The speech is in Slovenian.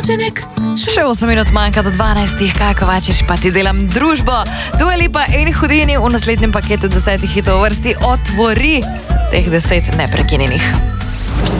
Še 8 minut manjka do 12, kaj Kovačič, pa ti delam družbo. Dua Lipa in Houdini v naslednjem paketu 10 hitov vrsti otvori teh 10 neprekinjenih.